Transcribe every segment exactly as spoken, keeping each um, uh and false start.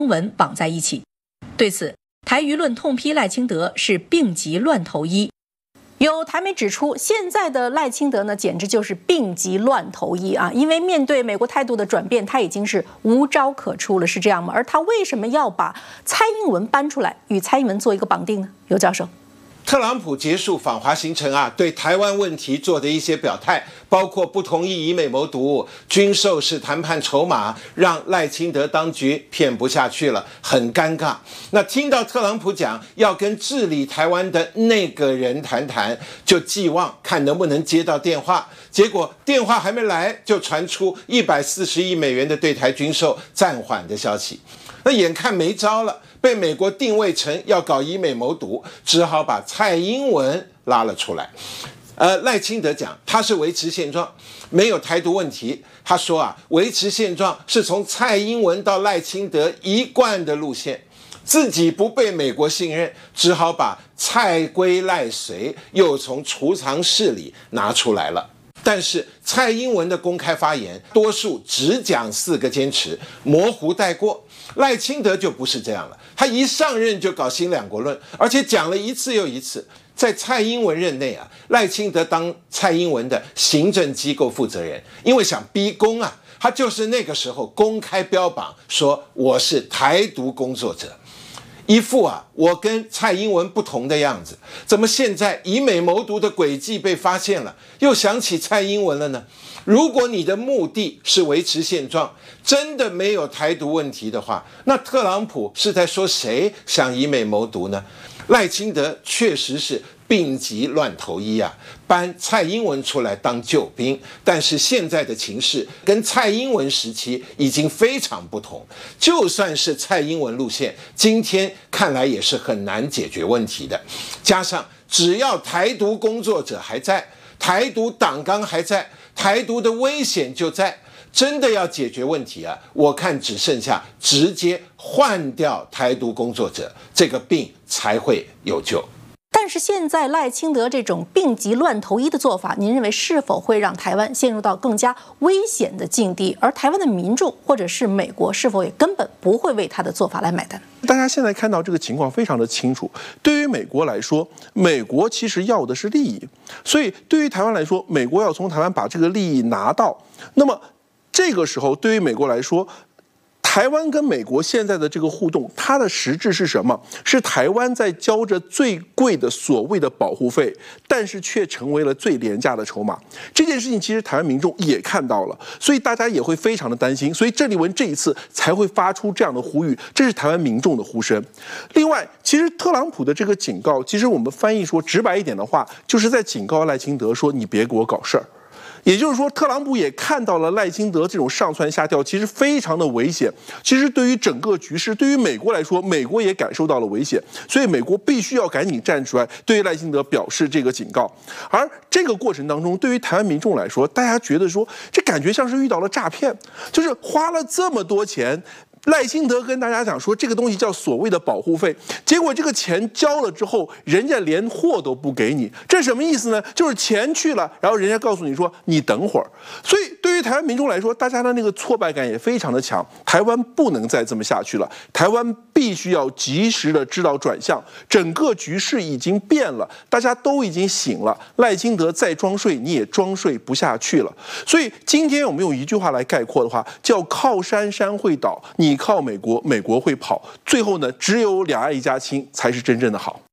文绑在一起。对此，台舆论痛批赖清德是病急乱投医。有台媒指出，现在的赖清德呢，简直就是病急乱投医啊！因为面对美国态度的转变，他已经是无招可出了，是这样吗？而他为什么要把蔡英文搬出来，与蔡英文做一个绑定呢？尤教授。 特朗普结束访华行程啊，对台湾问题做的一些表态，包括不同意以美谋独，军售是谈判筹码，让赖清德当局骗不下去了，很尴尬。那听到特朗普讲要跟治理台湾的那个人谈谈，就寄望看能不能接到电话，结果电话还没来，就传出一百四十亿美元的对台军售暂缓的消息。那眼看没招了，被美国定位成要搞以美谋独，只好把蔡英文拉了出来。呃，赖清德讲他是维持现状，没有台独问题。他说啊，维持现状是从蔡英文到赖清德一贯的路线，自己不被美国信任，只好把蔡归赖随又从储藏室里拿出来了。但是蔡英文的公开发言，多数只讲四个坚持，模糊带过。赖清德就不是这样了，他一上任就搞新两国论，而且讲了一次又一次。在蔡英文任内啊，赖清德当蔡英文的行政机构负责人，因为想逼宫啊，他就是那个时候公开标榜说我是台独工作者，一副啊我跟蔡英文不同的样子。怎么现在以美谋独的诡计被发现了，又想起蔡英文了呢？如果你的目的是维持现状，真的没有台独问题的话，那特朗普是在说谁想以美谋独呢？赖清德确实是病急乱投医啊，搬蔡英文出来当救兵，但是现在的情势跟蔡英文时期已经非常不同，就算是蔡英文路线，今天看来也是很难解决问题的。加上只要台独工作者还在，台独党纲还在，台独的危险就在，真的要解决问题啊，我看只剩下直接换掉台独工作者，这个病才会有救。 但是现在赖清德这种病急乱投医的做法，您认为是否会让台湾陷入到更加危险的境地？而台湾的民众或者是美国是否也根本不会为他的做法来买单？ 大家现在看到这个情况非常的清楚，对于美国来说，美国其实要的是利益，所以对于台湾来说，美国要从台湾把这个利益拿到，那么这个时候对于美国来说，台湾跟美国现在的这个互动，它的实质是什么？是台湾在交着最贵的所谓的保护费，但是却成为了最廉价的筹码。这件事情其实台湾民众也看到了，所以大家也会非常的担心，所以郑丽文这一次才会发出这样的呼吁，这是台湾民众的呼声。另外，其实特朗普的这个警告，其实我们翻译说直白一点的话，就是在警告赖清德说，你别给我搞事儿。也就是说，特朗普也看到了赖清德这种上蹿下跳，其实非常的危险。其实对于整个局势，对于美国来说，美国也感受到了危险，所以美国必须要赶紧站出来，对于赖清德表示这个警告。而这个过程当中，对于台湾民众来说，大家觉得说，这感觉像是遇到了诈骗，就是花了这么多钱。赖清德跟大家讲说，这个东西叫所谓的保护费，结果这个钱交了之后，人家连货都不给你，这什么意思呢？就是钱去了，然后人家告诉你说你等会儿。所以对于台湾民众来说，大家的那个挫败感也非常的强。台湾不能再这么下去了，台湾必须要及时的知道转向，整个局势已经变了，大家都已经醒了。赖清德再装睡，你也装睡不下去了。所以今天我们用一句话来概括的话，叫靠山山会倒，你。你靠美国，美国会跑。最后呢，只有两岸一家亲才是真正的好。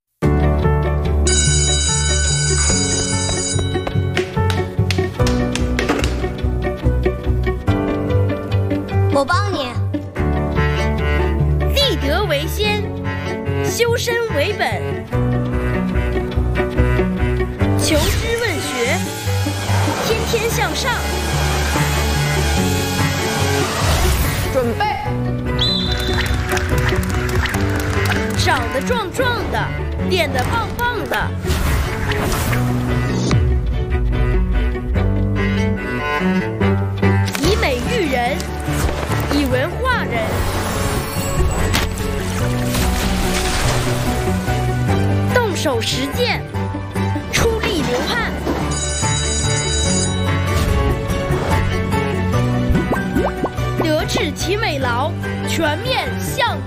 我帮你。 立德为先，修身为本，求知问学，天天向上。 准备。 长得壮壮的，练得棒棒的。以美育人，以文化人。动手实践，出力流汗。德智体美劳。 全面向。